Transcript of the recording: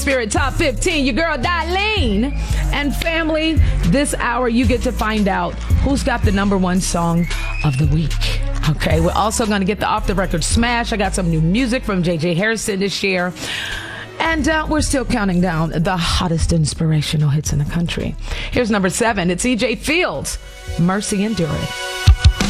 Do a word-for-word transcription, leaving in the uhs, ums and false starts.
Spirit Top fifteen, your girl Darlene. And family, this hour you get to find out who's got the number one song of the week. Okay, we're also going to get the off the record smash. I got some new music from J J Harrison this year. And uh, we're still counting down the hottest inspirational hits in the country. Here's number seven. It's E J Fields, Mercy Endureth.